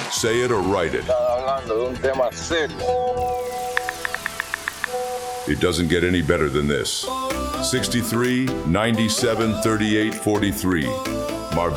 Say it or write it. Hablando de un tema serio. It doesn't get any better than this. 63 97 38 43.